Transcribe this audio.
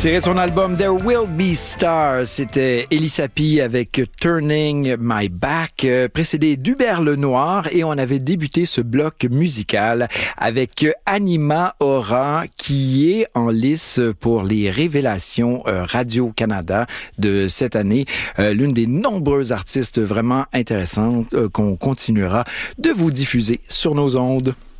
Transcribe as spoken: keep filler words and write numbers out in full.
Tiré de son album There Will Be Stars, c'était Elisapi avec Turning My Back, euh, précédé d'Hubert Lenoir, et on avait débuté ce bloc musical avec Anima Aura, qui est en lice pour les révélations euh, Radio-Canada de cette année. Euh, l'une des nombreuses artistes vraiment intéressantes euh, qu'on continuera de vous diffuser sur nos ondes.